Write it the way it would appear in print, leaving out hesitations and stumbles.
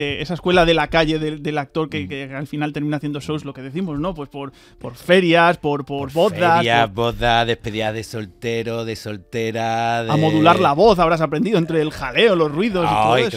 esa escuela de la calle del actor que al final termina haciendo shows, lo que decimos, ¿no? Pues por ferias, por bodas. Ferias, bodas, despedidas de soltero, de soltera. A modular la voz habrás aprendido entre el jaleo, los ruidos y todo eso.